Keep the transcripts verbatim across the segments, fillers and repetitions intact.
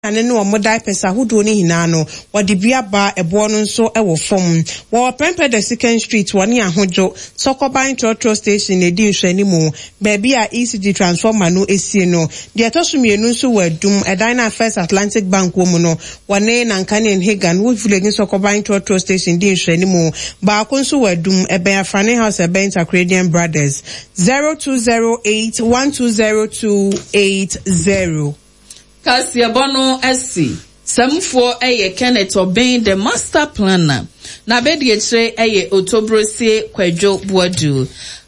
ane no mo diapers ahodo ne hina no wode biaba ebo no nso e wo fom wo Prempeh the second street woni ahojo Sokoban Trotro station edi nhwani mu baabi a E C G transformer no esie no de etosomienu nso wadum edan na First Atlantic Bank wo mu no wone nankane en Hagan wo village Sokoban Trotro station di nhwani mu ba ko nso wadum eben afrane house eben Takradian Brothers zero two zero eight one two zero two eight zero. Kasia bono esi samfo eye Kenneth Obin the master planner na bedi echre eye Otobrosie Kwadwo Buadu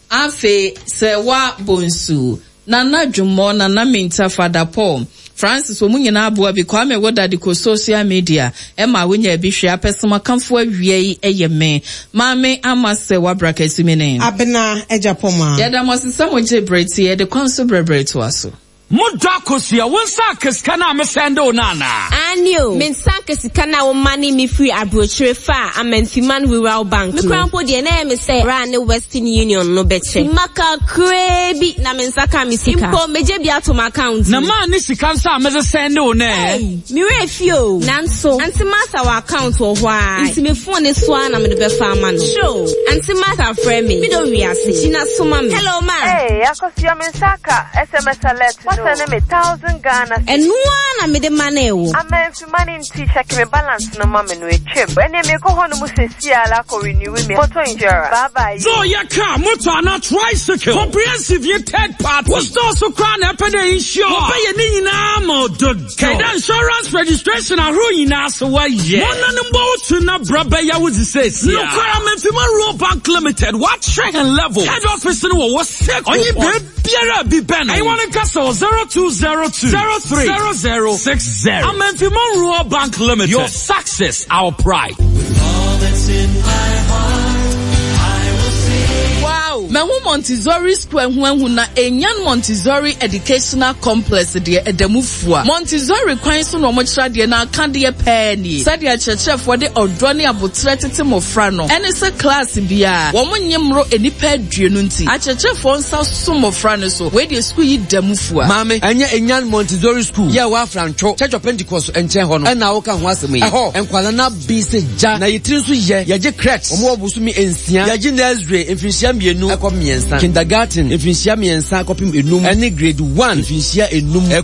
afe sewa bonsu nana dwumo nana minta Father Paul Francis omunyina aboa bi kwa me woda de ko social media e ma wonya bi hwe apesoma kamfo awie eye me maame amase wa bracket mene abena ejapoma yada mosisa moje breti e de konso brebre to aso Mudakosia wonsa keskana me sendo nana anio mensa keskana wo mani mi free abrochire fa Amenfiman Rural Bank me krampo de na me say ran Western Union no beche maka krebi na mensa ka mi sika impo meje bia to my account na man ni sika nsa me sendo ne mi refio nanso anti master wa account wo hwa nti me phone ne so na me de be fa ma no show anti master frame me don wi ase china so ma me hello ma hey akosia mensa ka S M S alert send me thousand Ghana. And one me the money. Amenfiman inti check me balance no mama no echim. Ene me ko hono mu sesia la ko renew me. Motor insurance. Bye bye. So ya car motor na tricycle. Comprehensive ye third party. What's also crown happen insure. Pay ye ni na mo do. Kaida insurance registration a ru nyina so wa ye. Mona no boat na braba ya wo say. No kwara Amenfiman Rural Bank Limited. What track and level. Head office no was sick. Only be biara bi ben. I want to castle zero two zero two zero three zero zero six zero. Amenfiman Rural Bank Limited. Your success, our pride. With all that's in my heart, I will sing. Wow. Mehu Montessori Square huenhu na Enyan Montessori Educational Complex de edemufua. Montessori kwan so no mochra de na aka de pani. Said ya chechefo de odrone abotre tete mofra no. Ene se class bia. Wo monyemro enipa aduenu nti. A chechefo nsa so mofra no so. We de school yi demufua. Mame, anya Enyan Montessori School. Ya wa francho. Church of Pentecost enchen ho no. Ena wo ka ho asem yi. Eho, enkwala na bi se ja na yitiri so ye. Ye je cracks. Omo obusumi ensia. Ye je nursery emfinhia mienu. Kindergarten, if you see me and Sakopim enum, any grade one, if you see enum.